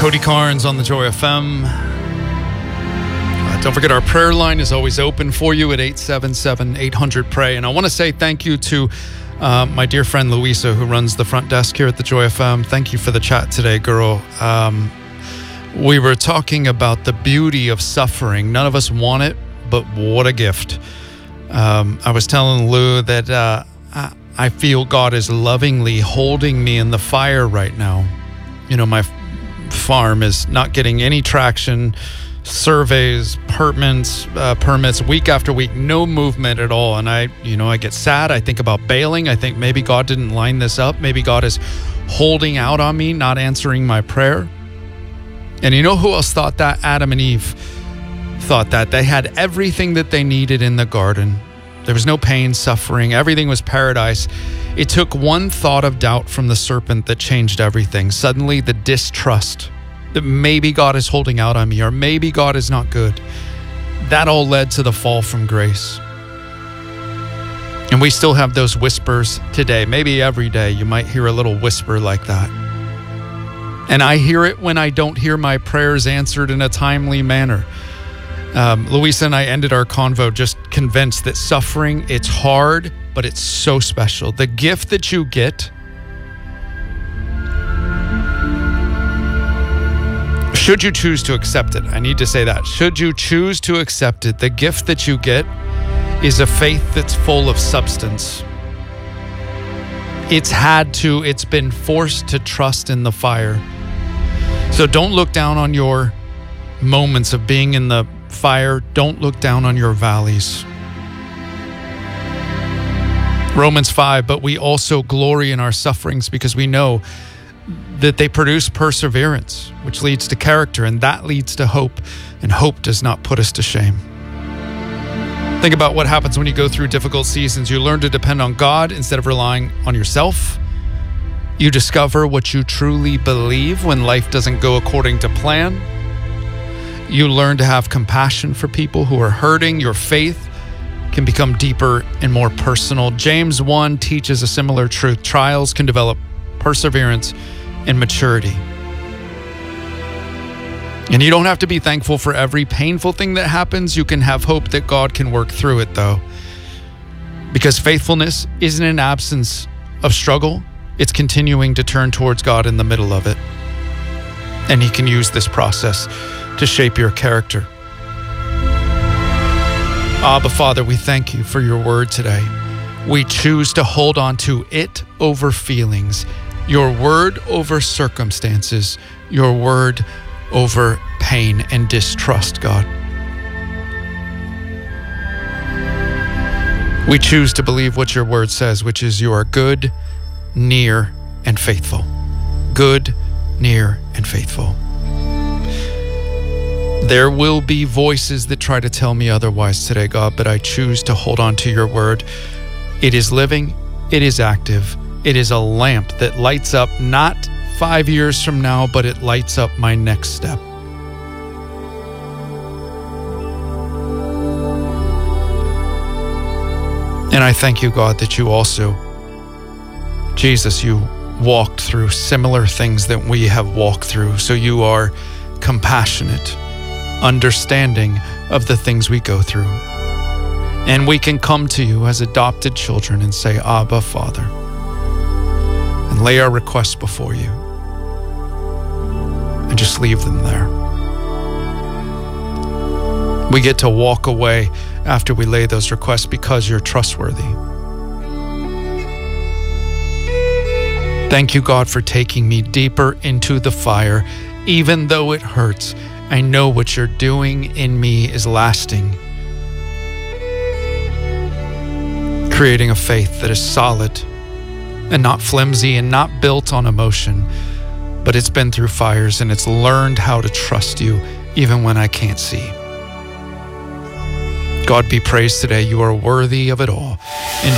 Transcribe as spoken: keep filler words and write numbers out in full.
Cody Carnes on the Joy F M. Uh, don't forget, our prayer line is always open for you at eight seven seven, eight hundred, pray. And I want to say thank you to uh, my dear friend Louisa, who runs the front desk here at the Joy F M. Thank you for the chat today, girl. Um, we were talking about the beauty of suffering. None of us want it, but what a gift. Um, I was telling Lou that uh, I, I feel God is lovingly holding me in the fire right now. You know, my farm is not getting any traction, surveys, permits, uh, permits week after week, no movement at all. And I, you know, I get sad. I think about bailing. I think maybe God didn't line this up. Maybe God is holding out on me, not answering my prayer. And you know who else thought that? Adam and Eve thought that. They had everything that they needed in the garden. There was no pain, suffering. Everything was paradise. It took one thought of doubt from the serpent that changed everything. Suddenly, the distrust that maybe God is holding out on me, or maybe God is not good. That all led to the fall from grace. And we still have those whispers today. Maybe every day you might hear a little whisper like that. And I hear it when I don't hear my prayers answered in a timely manner. Um, Louisa and I ended our convo just convinced that suffering, it's hard, but it's so special. The gift that you get, should you choose to accept it, I need to say that. Should you choose to accept it, the gift that you get is a faith that's full of substance. It's had to, it's been forced to trust in the fire. So don't look down on your moments of being in the fire. Don't look down on your valleys. Romans five, but we also glory in our sufferings because we know that they produce perseverance, which leads to character, and that leads to hope, and hope does not put us to shame. Think about what happens when you go through difficult seasons. You learn to depend on God instead of relying on yourself. You discover what you truly believe when life doesn't go according to plan. You learn to have compassion for people who are hurting. Your faith can become deeper and more personal. James one teaches a similar truth. Trials can develop perseverance and maturity. And you don't have to be thankful for every painful thing that happens. You can have hope that God can work through it, though. Because faithfulness isn't an absence of struggle. It's continuing to turn towards God in the middle of it. And He can use this process to shape your character. Abba, Father, we thank you for your word today. We choose to hold on to it over feelings, your word over circumstances, your word over pain and distrust, God. We choose to believe what your word says, which is you are good, near, and faithful. Good, near, and faithful. There will be voices that try to tell me otherwise today, God, but I choose to hold on to your word. It is living, it is active, it is a lamp that lights up not five years from now, but it lights up my next step. And I thank you, God, that you also, Jesus, you walked through similar things that we have walked through. So you are compassionate, understanding of the things we go through. And we can come to you as adopted children and say, Abba, Father, and lay our requests before you and just leave them there. We get to walk away after we lay those requests because you're trustworthy. Thank you, God, for taking me deeper into the fire. Even though it hurts, I know what you're doing in me is lasting. Creating a faith that is solid and not flimsy and not built on emotion, but it's been through fires and it's learned how to trust you even when I can't see. God be praised today. You are worthy of it all. In